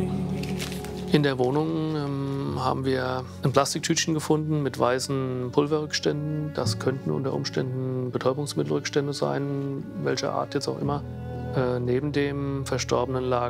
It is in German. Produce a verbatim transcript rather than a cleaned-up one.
In der Wohnung ähm, haben wir ein Plastiktütchen gefunden mit weißen Pulverrückständen. Das könnten unter Umständen Betäubungsmittelrückstände sein, welcher Art jetzt auch immer. Äh, neben dem Verstorbenen lag